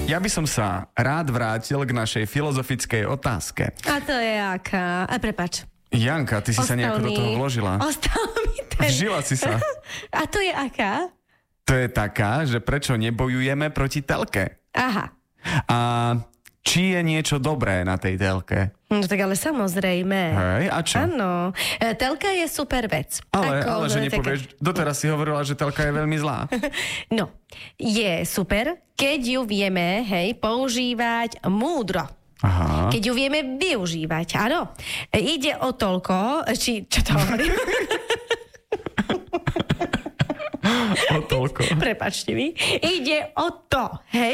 Ja by som sa rád vrátil k našej filozofickej otázke. A to je aká? Prepáč. Janka, ty si sa nejako do toho vložila. Ostal mi ten. Vžila si sa. A to je aká? To je taká, že prečo nebojujeme proti telke. Aha. A či je niečo dobré na tej telke? No tak ale samozrejme. Hej, a čo? Áno. Telka je super vec. Ale že nepovieš, doteraz si hovorila, že telka je veľmi zlá. No, je super, keď ju vieme, používať múdro. Aha. Keď ju vieme využívať, áno. Ide o toľko, čo to hovorím? O toľko. Prepáčte mi. Ide o to,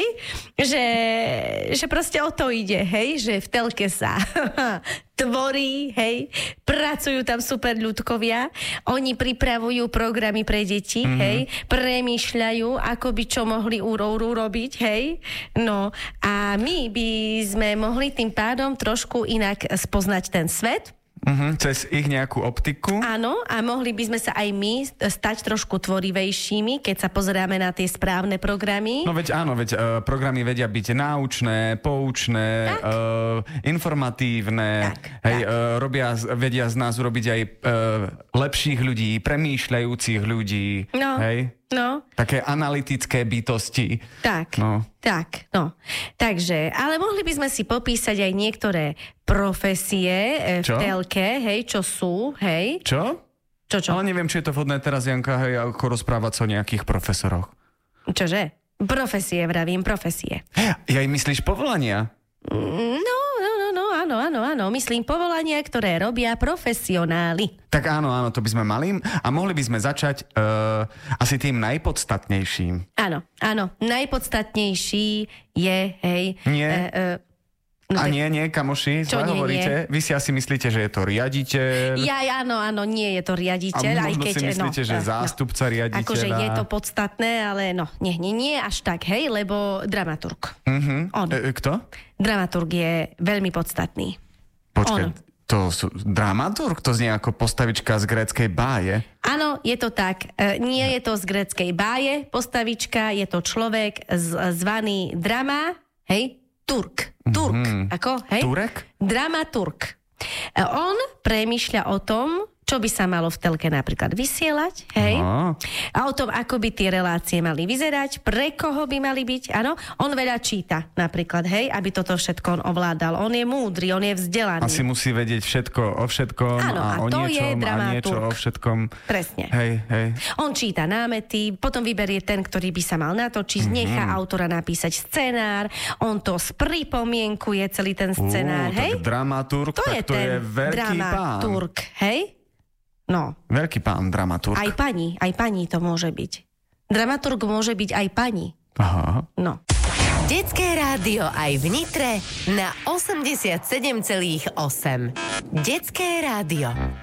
že proste o to ide, že v telke sa tvorí, pracujú tam super ľudkovia, oni pripravujú programy pre deti, premýšľajú, ako by čo mohli urobiť, no a my by sme mohli tým pádom trošku inak spoznať ten svet. Cez ich nejakú optiku. Áno, a mohli by sme sa aj my stať trošku tvorivejšími, keď sa pozeráme na tie správne programy. No veď áno, programy vedia byť náučné, poučné, informatívne, vedia z nás urobiť aj lepších ľudí, premýšľajúcich ľudí. No. Také analytické bytosti. Tak. Takže, ale mohli by sme si popísať aj niektoré profesie v telke, čo sú, Čo? Ale neviem, či je to vhodné teraz, Janka, ako rozprávať sa o nejakých profesoroch. Čože? Profesie, vravím, profesie. Aj myslíš povolania? Áno. Myslím povolania, ktoré robia profesionáli. Tak áno, to by sme mali. A mohli by sme začať asi tým najpodstatnejším. Áno. Najpodstatnejší je, Nie. Nie, kamoši, zle hovoríte. Vy si asi myslíte, že je to riaditeľ. Áno, nie je to riaditeľ. A možno si myslíte, že zástupca riaditeľa. Akože je to podstatné, ale nie až tak, lebo dramaturg. Kto? Dramaturg je veľmi podstatný. Počkaj, dramaturg? To znie ako postavička z gréckej báje. Áno, je to tak. Nie je to z gréckej báje postavička, je to človek zvaný drama, Turk. Ako, Turek? Dramaturg. On premýšľa o tom, čo by sa malo v telke napríklad vysielať, a o tom, ako by tie relácie mali vyzerať, pre koho by mali byť, áno. On veľa číta napríklad, aby toto všetko on ovládal. On je múdry, on je vzdelaný. Asi musí vedieť všetko o všetkom, áno, a o niečom a niečo o všetkom. Presne. Hej. On číta námety, potom vyberie ten, ktorý by sa mal natočiť, nechá autora napísať scenár, on to spripomienkuje celý ten scenár, Tak dramaturg, to je veľký dramaturg, pán. No. Veľký pán dramaturg. Aj pani to môže byť. Dramaturg môže byť aj pani. Aha. No. Detské rádio aj v Nitre na 87,8. Detské rádio.